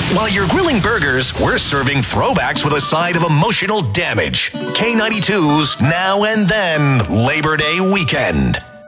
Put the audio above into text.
While you're grilling burgers, we're serving throwbacks with a side of emotional damage. K92's Now and Then Labor Day Weekend.